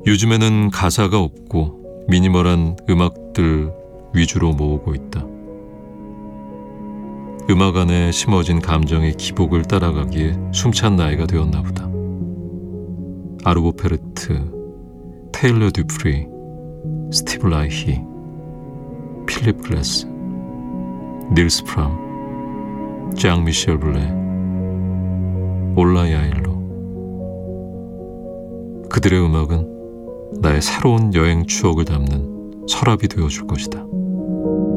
요즘에는 가사가 없고 미니멀한 음악들 위주로 모으고 있다. 음악 안에 심어진 감정의 기복을 따라가기에 숨찬 나이가 되었나 보다. 아르보 페르트, 테일러 듀프리, 스티브 라이히, 필립 글래스, 닐스 프람, 장 미셸 블레, 올라이 아일로. 그들의 음악은 나의 새로운 여행 추억을 담는 서랍이 되어줄 것이다.